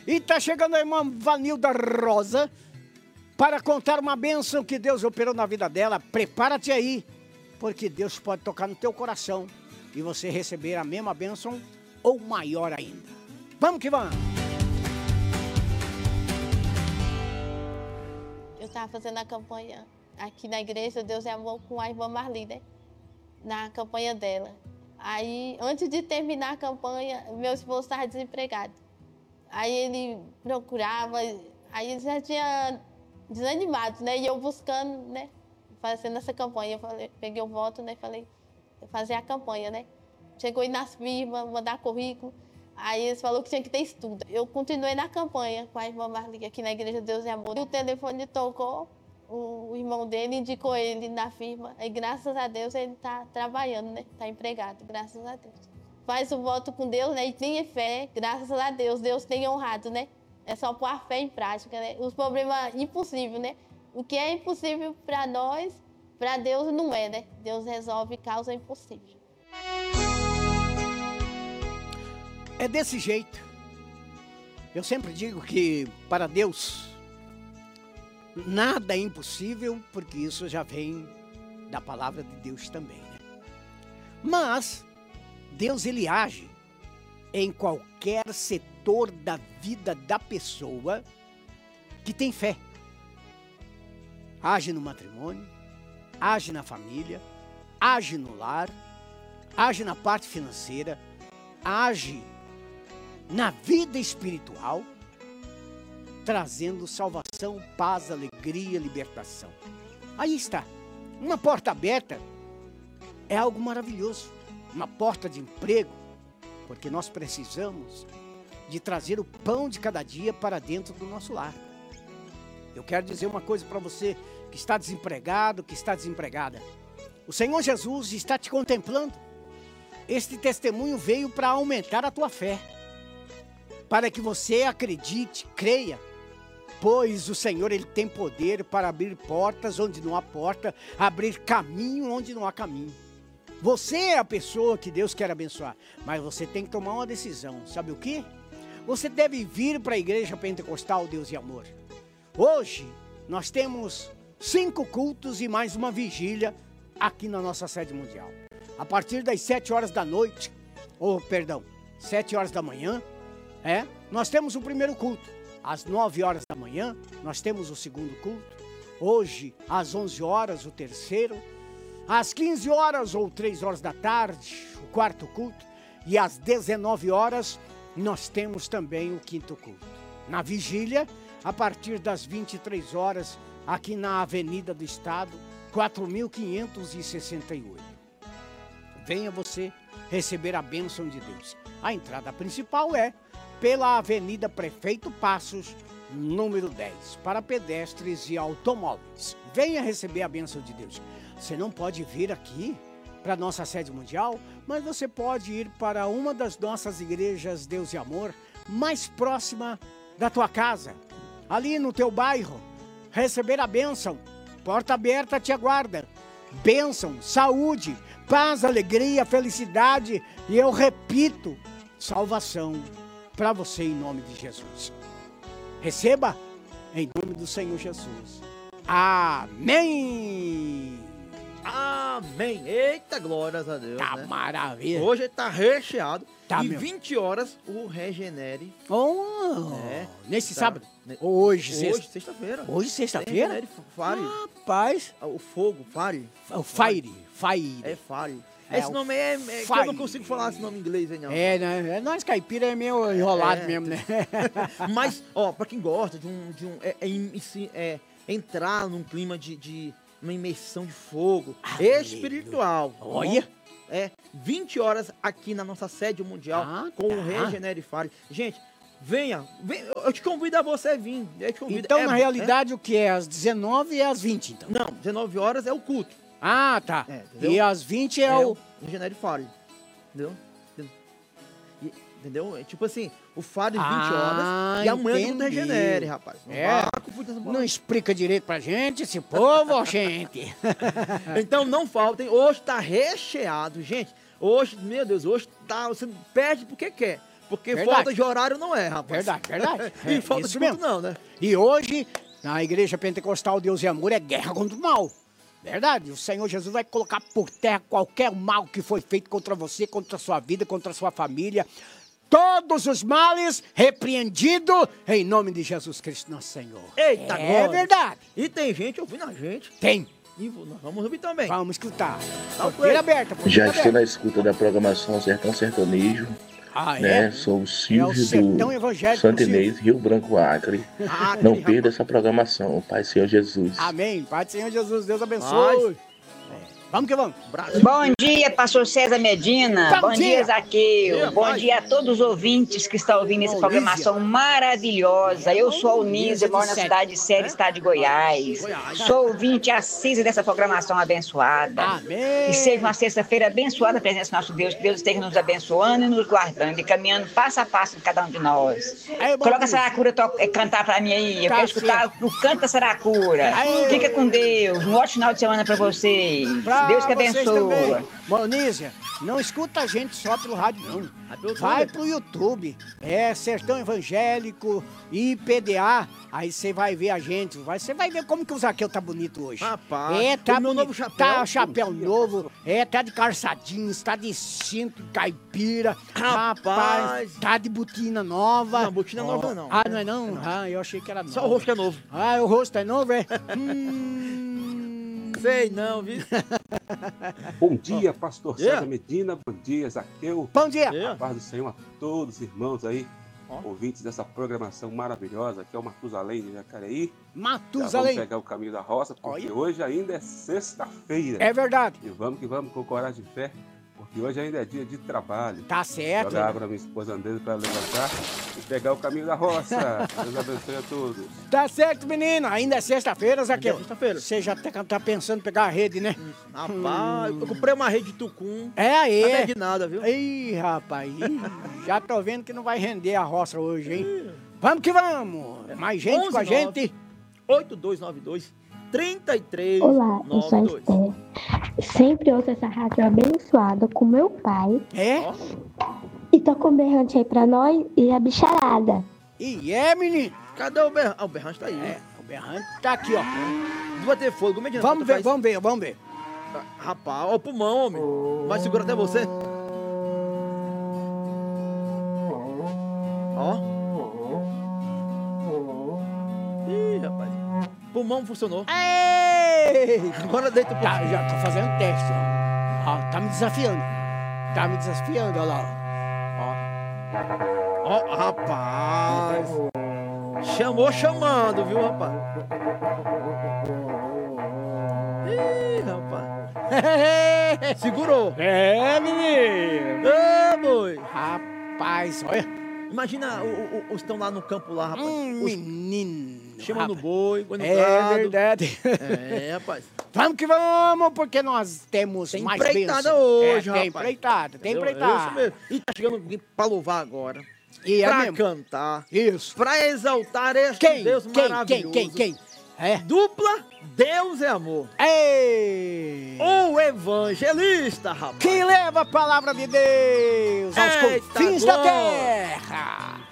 E está chegando a irmã Vanilda Rosa para contar uma bênção que Deus operou na vida dela. Prepara-te aí, porque Deus pode tocar no teu coração e você receber a mesma bênção ou maior ainda. Vamos que vamos! Eu estava fazendo a campanha aqui na igreja Deus é Amor com a irmã Marli, né? Na campanha dela. Aí, antes de terminar a campanha, meu esposo estava desempregado. Aí ele procurava, aí ele já tinha desanimado, né? E eu buscando, né? Fazendo essa campanha. Eu falei, peguei o voto, né? Falei, fazer a campanha, né? Chegou aí nas firmas, mandar currículo. Aí eles falaram que tinha que ter estudo. Eu continuei na campanha com a irmã Marli, aqui na Igreja Deus é Amor. E o telefone tocou, o irmão dele indicou ele na firma. Aí, graças a Deus, ele está trabalhando, né? Está empregado, graças a Deus. Faz o voto com Deus, né? E tenha fé, graças a Deus. Deus tem honrado, né? É só pôr a fé em prática, né? Os problemas impossíveis, né? O que é impossível para nós, para Deus não é, né? Deus resolve causa impossível. É desse jeito. Eu sempre digo que para Deus nada é impossível, porque isso já vem da palavra de Deus também, né? Mas Deus, ele age em qualquer setor da vida da pessoa que tem fé. Age no matrimônio, age na família, age no lar, age na parte financeira, age na vida espiritual, trazendo salvação, paz, alegria, libertação. Aí está, uma porta aberta é algo maravilhoso, uma porta de emprego, porque nós precisamos de trazer o pão de cada dia para dentro do nosso lar. Eu quero dizer uma coisa para você que está desempregado, que está desempregada. O Senhor Jesus está te contemplando. Este testemunho veio para aumentar a tua fé, para que você acredite, creia, pois o Senhor, ele tem poder para abrir portas onde não há porta, abrir caminho onde não há caminho. Você é a pessoa que Deus quer abençoar, mas você tem que tomar uma decisão. Sabe o quê? Você deve vir para a Igreja Pentecostal Deus e Amor. Hoje nós temos 5 cultos e mais uma vigília aqui na nossa sede mundial. A partir das 7 horas da noite, 7 horas da manhã, nós temos o primeiro culto. Às 9 horas da manhã, nós temos o segundo culto. Hoje, às 11 horas, o terceiro. Às 15 horas ou 3 horas da tarde, o quarto culto. E às 19 horas, nós temos também o quinto culto. Na vigília, a partir das 23 horas, aqui na Avenida do Estado, 4.568. Venha você receber a bênção de Deus. A entrada principal é pela Avenida Prefeito Passos, número 10, para pedestres e automóveis. Venha receber a bênção de Deus. Você não pode vir aqui para a nossa sede mundial, mas você pode ir para uma das nossas igrejas Deus e Amor, mais próxima da tua casa, ali no teu bairro, receber a bênção. Porta aberta te aguarda. Bênção, saúde, paz, alegria, felicidade e eu repito, salvação para você em nome de Jesus. Receba em nome do Senhor Jesus. Amém! Amém! Eita, glórias a Deus, Tá, né? maravilha. Hoje está recheado. Tá, e meu. 20 horas o Regenere. Nesse Tá. sábado? Hoje, sexta-feira. Hoje, sexta-feira? Regenere Fire. Rapaz. O fogo, Fire. O Fire. É Fire. É, Esse nome é que eu não consigo falar esse nome em inglês aí, não. Né? Nós caipira é meio enrolado mesmo, né? Mas, ó, pra quem gosta entrar num clima de uma imersão de fogo espiritual. Olha. 20 horas aqui na nossa sede mundial com o Regenere Fire. Gente, venha, eu te convido a você vir. Então, na realidade, o que é? Às 19 e às 20, então? Não, 19 horas é o culto. Ah, tá. Entendeu? E às 20 é o Regenere Fire. Entendeu? É tipo assim, o Fire 20 horas e amanhã tudo Regenere, rapaz. Não explica direito pra gente esse povo, gente. Então não faltem, hoje tá recheado, gente. Hoje, meu Deus, hoje tá, você perde porque quer. Porque falta de horário não é, rapaz. Verdade. E falta de culto não, né? E hoje, na Igreja Pentecostal Deus e Amor, é guerra contra o mal. Verdade, o Senhor Jesus vai colocar por terra qualquer mal que foi feito contra você, contra a sua vida, contra a sua família. Todos os males repreendidos em nome de Jesus Cristo, nosso Senhor. Eita, é verdade. E tem gente ouvindo a gente. Tem. E nós vamos ouvir também. Vamos escutar. Porteira aberta. Já estou na escuta da programação Sertão Sertanejo. É? Sou o Silvio do Santo Inês, Rio Branco, Acre. Não perda essa programação, Pai Senhor Jesus. Amém. Pai do Senhor Jesus, Deus abençoe. Vamos que vamos. Bom dia, pastor César Medina. Bom dia, Zaqueu. Bom dia a todos os ouvintes que estão ouvindo essa programação maravilhosa. Eu sou a Onísia, moro na cidade de Série, estado de Goiás. Sou ouvinte assíduo dessa programação abençoada. Amém. E seja uma sexta-feira abençoada a presença do nosso Deus. Que Deus esteja nos abençoando e nos guardando e caminhando passo a passo de cada um de nós. Coloca a Saracura cantar pra mim aí. Eu quero escutar o canto da Saracura. Fica com Deus. Um ótimo final de semana pra vocês. Deus que abençoe. Monísia, não escuta a gente só pelo rádio, não. Vai pro YouTube. É Sertão Evangélico e PDA. Aí você vai ver a gente. Você vai ver como que o Zaqueu tá bonito hoje. Rapaz, tá meu novo chapéu. Tá chapéu novo. Tá de calçadinhos, tá de cinto, caipira. Rapaz, tá de botina nova. Não, botina nova não. Não é não? Eu achei que era nova. Só o rosto é novo. O rosto é novo, é? Sei não, viu? Bom dia, pastor César Medina. Bom dia, Zaqueu. Bom dia. A paz do Senhor a todos os irmãos aí, ouvintes dessa programação maravilhosa, que é o Matusalém de Jacareí. Matusalém. Vamos pegar o caminho da roça, porque hoje ainda é sexta-feira. É verdade. E vamos que vamos com coragem de fé, porque hoje ainda é dia de trabalho. Tá certo. Jogar água na minha esposa Andresa para levantar e pegar o caminho da roça. Deus abençoe a todos. Tá certo, menino. Ainda é sexta-feira, Zaqueu. Sexta-feira. Você já tá pensando em pegar a rede, né? Rapaz, eu comprei uma rede de tucum. Aí. Não é de nada, viu? Ih, rapaz. Já tô vendo que não vai render a roça hoje, hein? Vamos que vamos. Mais gente com a gente. 8292-3392. Olá, eu sou a Esther. Sempre ouço essa rádio abençoada com meu pai. E tô com o berrante aí pra nós e a bicharada. Menino? Cadê o berrante? O berrante tá aí. O berrante tá aqui, ó. Não vai ter fogo, Medina. Vamos ver. Rapaz, ó o pulmão, homem. Vai segurar até você. Ó. Ih, rapaz. Pulmão funcionou. Ei! Agora deita o pulmão. Já tô fazendo teste, ó. Tá me desafiando. Olha lá, ó. Rapaz. Chamando, viu, rapaz? Ih, rapaz. Segurou. Menino. Boi. Rapaz, olha. Imagina os estão lá no campo lá, rapaz. Menino. Chamando o boi, no É prado. verdade. Rapaz. Vamos que vamos, porque nós temos tem mais empreitada bênçãos. hoje, Tem rapaz. empreitada. Isso mesmo. E tá chegando alguém pra louvar agora. Pra cantar. Isso. Pra exaltar este Deus maravilhoso. Quem? Dupla Deus é Amor. Ei! O evangelista, rapaz. Que leva a palavra de Deus aos confins da terra.